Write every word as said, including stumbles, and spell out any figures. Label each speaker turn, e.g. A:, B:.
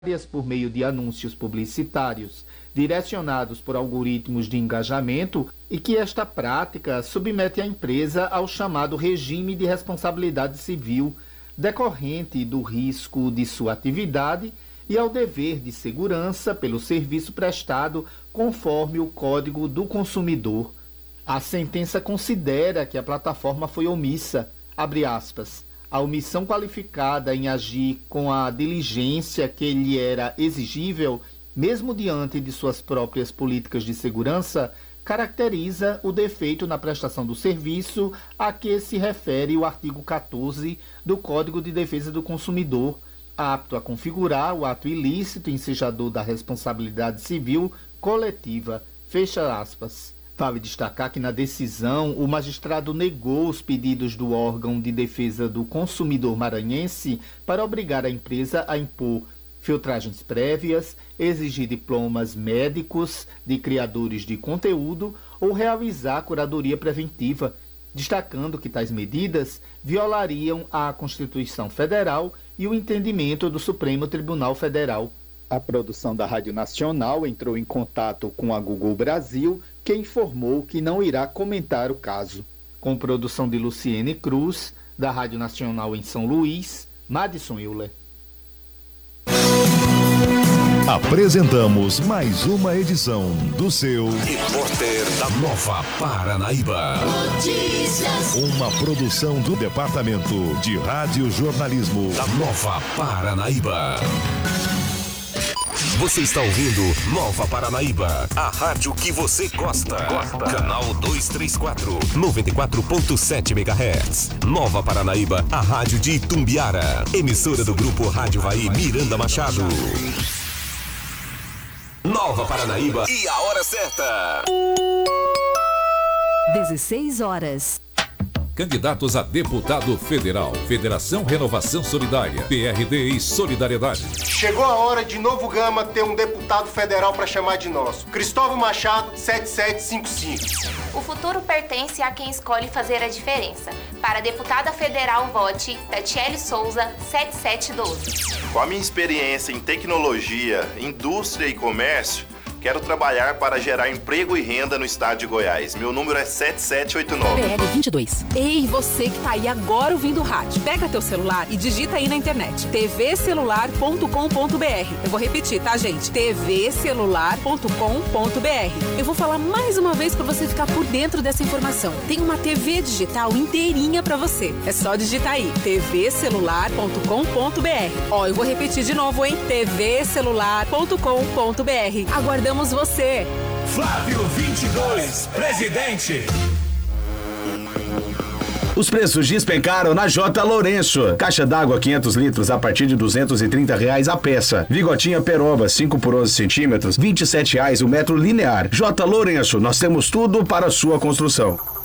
A: por meio de anúncios publicitários direcionados por algoritmos de engajamento e que esta prática submete a empresa ao chamado regime de responsabilidade civil decorrente do risco de sua atividade e ao dever de segurança pelo serviço prestado conforme o Código do Consumidor. A sentença considera que a plataforma foi omissa, abre aspas, a omissão qualificada em agir com a diligência que lhe era exigível, mesmo diante de suas próprias políticas de segurança, caracteriza o defeito na prestação do serviço a que se refere o artigo quatorze do Código de Defesa do Consumidor, apto a configurar o ato ilícito ensejador da responsabilidade civil coletiva. Fecha aspas. Vale destacar que na decisão o magistrado negou os pedidos do órgão de defesa do consumidor maranhense para obrigar a empresa a impor filtragens prévias, exigir diplomas médicos de criadores de conteúdo ou realizar curadoria preventiva, destacando que tais medidas violariam a Constituição Federal e o entendimento do Supremo Tribunal Federal. A produção da Rádio Nacional entrou em contato com a Google Brasil, que informou que não irá comentar o caso. Com produção de Luciene Cruz, da Rádio Nacional em São Luís, Madison Euler.
B: Apresentamos mais uma edição do seu
C: Repórter da Nova Paranaíba.
B: Notícias. Uma produção do Departamento de Rádio Jornalismo
C: da Nova Paranaíba. Você está ouvindo Nova Paranaíba, a rádio que você gosta. gosta. Canal duzentos e trinta e quatro, noventa e quatro ponto sete megahertz. Nova Paranaíba, a rádio de Itumbiara. Emissora do grupo Rádio Vai Miranda Machado. Nova Paranaíba e a hora certa.
D: dezesseis horas.
E: Candidatos a deputado federal, Federação Renovação Solidária, P R D e Solidariedade.
F: Chegou a hora de Novo Gama ter um deputado federal para chamar de nosso. Cristóvão Machado, sete sete cinco cinco.
G: O futuro pertence a quem escolhe fazer a diferença. Para deputada federal, vote Tatiele Souza, sete sete um dois.
H: Com a minha experiência em tecnologia, indústria e comércio, quero trabalhar para gerar emprego e renda no estado de Goiás. Meu número é sete sete oito nove.
I: P L vinte e dois. Ei, você que tá aí agora ouvindo o rádio. Pega teu celular e digita aí na internet. t v celular ponto com ponto b r. Eu vou repetir, tá, gente? t v celular ponto com ponto b r. Eu vou falar mais uma vez para você ficar por dentro dessa informação. Tem uma T V digital inteirinha para você. É só digitar aí. t v celular ponto com ponto b r. Ó, eu vou repetir de novo, hein? t v celular ponto com ponto b r. Aguardamos você.
C: Flávio vinte e dois, presidente.
J: Os preços despencaram na J. Lourenço. Caixa d'água quinhentos litros a partir de duzentos e trinta reais a peça. Vigotinha Peroba cinco por onze centímetros, vinte e sete reais o metro linear. J. Lourenço, nós temos tudo para a sua construção.